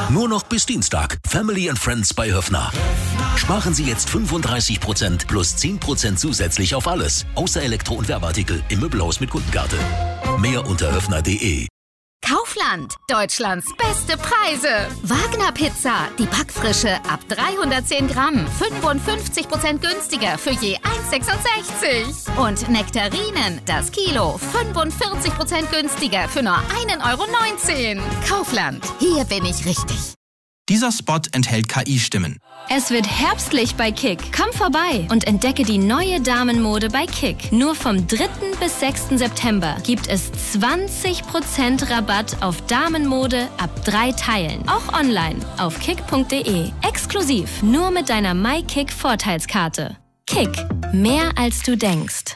Nur noch bis Dienstag. Family and Friends bei Höffner. Sparen Sie jetzt 35% plus 10% zusätzlich auf alles. Außer Elektro- und Werbeartikel im Möbelhaus mit Kundenkarte. Mehr unter höffner.de. Kaufland, Deutschlands beste Preise. Wagner Pizza, die Backfrische ab 310 Gramm, 55% günstiger für je 1,66. Und Nektarinen, das Kilo, 45% günstiger für nur 1,19 €. Kaufland, hier bin ich richtig. Dieser Spot enthält KI-Stimmen. Es wird herbstlich bei Kick. Komm vorbei und entdecke die neue Damenmode bei Kick. Nur vom 3. bis 6. September gibt es 20% Rabatt auf Damenmode ab 3 Teilen. Auch online auf kick.de. Exklusiv nur mit deiner MyKick-Vorteilskarte. Kick. Mehr als du denkst.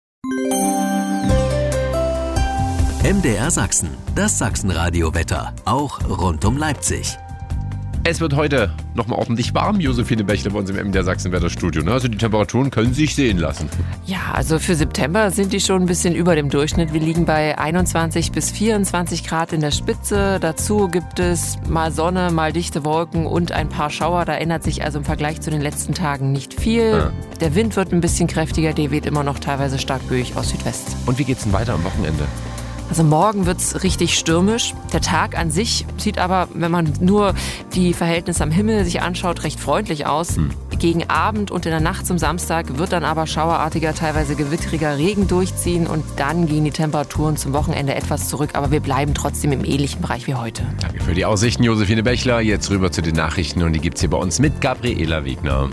MDR Sachsen. Das Sachsenradio-Wetter. Auch rund um Leipzig. Es wird heute nochmal ordentlich warm, Josephine Bächler bei uns im MDR Sachsen-Wetterstudio. Also die Temperaturen können sich sehen lassen. Ja, also für September sind die schon ein bisschen über dem Durchschnitt. Wir liegen bei 21 bis 24 Grad in der Spitze. Dazu gibt es mal Sonne, mal dichte Wolken und ein paar Schauer. Da ändert sich also im Vergleich zu den letzten Tagen nicht viel. Ja. Der Wind wird ein bisschen kräftiger, der weht immer noch teilweise stark böig aus Südwest. Und wie geht's denn weiter am Wochenende? Also morgen wird's richtig stürmisch. Der Tag an sich sieht aber, wenn man nur die Verhältnisse am Himmel sich anschaut, recht freundlich aus. Gegen Abend und in der Nacht zum Samstag wird dann aber schauerartiger, teilweise gewitteriger Regen durchziehen und dann gehen die Temperaturen zum Wochenende etwas zurück, aber wir bleiben trotzdem im ähnlichen Bereich wie heute. Danke für die Aussichten, Josephine Bächler. Jetzt rüber zu den Nachrichten und die gibt's hier bei uns mit Gabriela Wegner.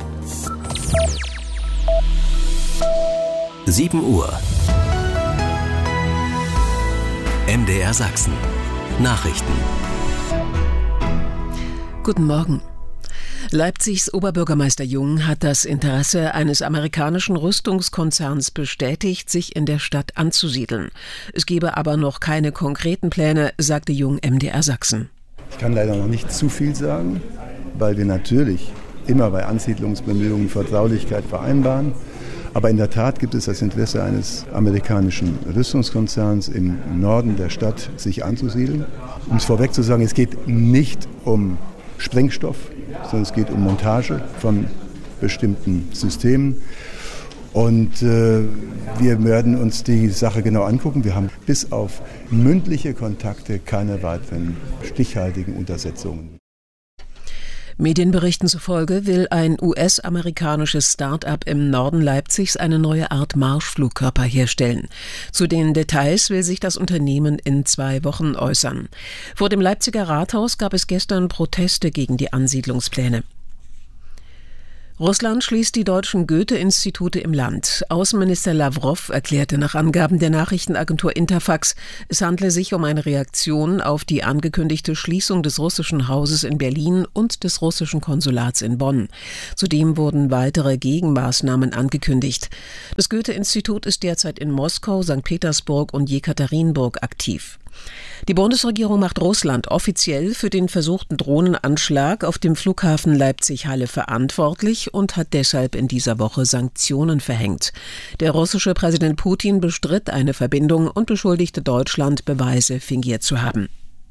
7 Uhr. MDR Sachsen. Nachrichten. Guten Morgen. Leipzigs Oberbürgermeister Jung hat das Interesse eines amerikanischen Rüstungskonzerns bestätigt, sich in der Stadt anzusiedeln. Es gebe aber noch keine konkreten Pläne, sagte Jung MDR Sachsen. Ich kann leider noch nicht zu viel sagen, weil wir natürlich immer bei Ansiedlungsbemühungen Vertraulichkeit vereinbaren. Aber in der Tat gibt es das Interesse eines amerikanischen Rüstungskonzerns im Norden der Stadt, sich anzusiedeln. Um es vorweg zu sagen, es geht nicht um Sprengstoff, sondern es geht um Montage von bestimmten Systemen. Und wir werden uns die Sache genau angucken. Wir haben bis auf mündliche Kontakte keine weiteren stichhaltigen Untersetzungen. Medienberichten zufolge will ein US-amerikanisches Start-up im Norden Leipzigs eine neue Art Marschflugkörper herstellen. Zu den Details will sich das Unternehmen in 2 Wochen äußern. Vor dem Leipziger Rathaus gab es gestern Proteste gegen die Ansiedlungspläne. Russland schließt die deutschen Goethe-Institute im Land. Außenminister Lawrow erklärte nach Angaben der Nachrichtenagentur Interfax, es handle sich um eine Reaktion auf die angekündigte Schließung des russischen Hauses in Berlin und des russischen Konsulats in Bonn. Zudem wurden weitere Gegenmaßnahmen angekündigt. Das Goethe-Institut ist derzeit in Moskau, St. Petersburg und Jekaterinburg aktiv. Die Bundesregierung macht Russland offiziell für den versuchten Drohnenanschlag auf dem Flughafen Leipzig-Halle verantwortlich und hat deshalb in dieser Woche Sanktionen verhängt. Der russische Präsident Putin bestritt eine Verbindung und beschuldigte Deutschland, Beweise fingiert zu haben.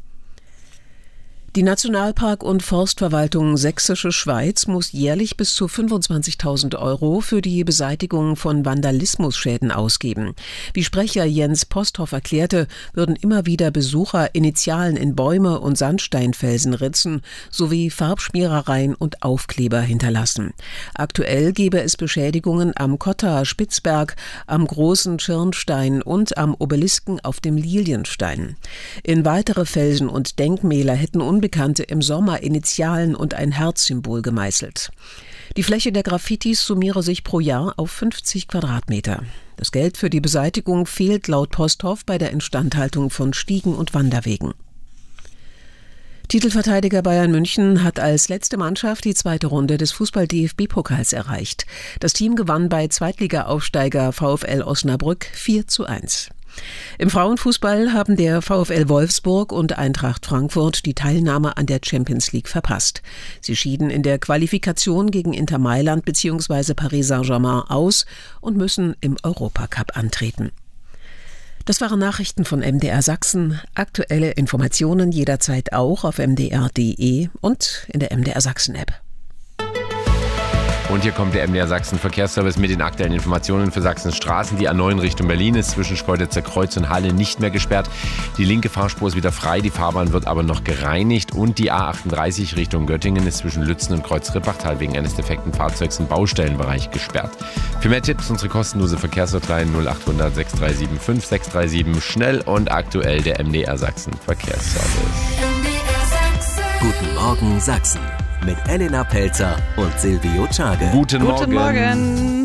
Die Nationalpark- und Forstverwaltung Sächsische Schweiz muss jährlich bis zu 25.000 € für die Beseitigung von Vandalismusschäden ausgeben. Wie Sprecher Jens Posthoff erklärte, würden immer wieder Besucher Initialen in Bäume und Sandsteinfelsen ritzen sowie Farbschmierereien und Aufkleber hinterlassen. Aktuell gebe es Beschädigungen am Kotter Spitzberg, am Großen Schirnstein und am Obelisken auf dem Lilienstein. In weitere Felsen und Denkmäler hätten Unbekannte im Sommer Initialen und ein Herzsymbol gemeißelt. Die Fläche der Graffitis summiere sich pro Jahr auf 50 Quadratmeter. Das Geld für die Beseitigung fehlt laut Posthoff bei der Instandhaltung von Stiegen und Wanderwegen. Titelverteidiger Bayern München hat als letzte Mannschaft die 2. Runde des Fußball-DFB-Pokals erreicht. Das Team gewann bei Zweitliga-Aufsteiger VfL Osnabrück 4:1. Im Frauenfußball haben der VfL Wolfsburg und Eintracht Frankfurt die Teilnahme an der Champions League verpasst. Sie schieden in der Qualifikation gegen Inter Mailand bzw. Paris Saint-Germain aus und müssen im Europacup antreten. Das waren Nachrichten von MDR Sachsen. Aktuelle Informationen jederzeit auch auf mdr.de und in der MDR Sachsen App. Und hier kommt der MDR Sachsen Verkehrsservice mit den aktuellen Informationen für Sachsens Straßen. Die A9 Richtung Berlin ist zwischen Schkeuditzer Kreuz und Halle nicht mehr gesperrt. Die linke Fahrspur ist wieder frei, die Fahrbahn wird aber noch gereinigt. Und die A38 Richtung Göttingen ist zwischen Lützen und Kreuz-Rippachtal wegen eines defekten Fahrzeugs im Baustellenbereich gesperrt. Für mehr Tipps unsere kostenlose Verkehrshotline 0800 6375 637. Schnell und aktuell der MDR Sachsen Verkehrsservice. Guten Morgen Sachsen mit Elena Pelzer und Silvio Czage. Guten Morgen.